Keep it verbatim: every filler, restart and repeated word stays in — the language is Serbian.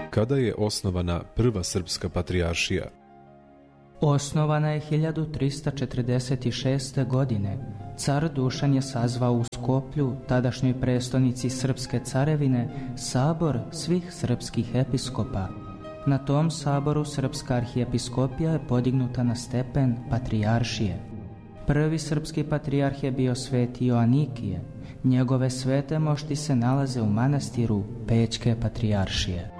Kada je osnovana prva srpska patrijaršija? Osnovana je hiljadu trista četrdeset šeste. godine. Car Dušan je sazvao u Skoplju, tadašnjoj prestonici Srpske carevine, sabor svih srpskih episkopa. Na tom saboru srpska arhijepiskopija je podignuta na stepen patrijaršije. Prvi srpski patrijarh je bio sveti Joanikije. Njegove svete mošti se nalaze u manastiru Pećke patrijaršije.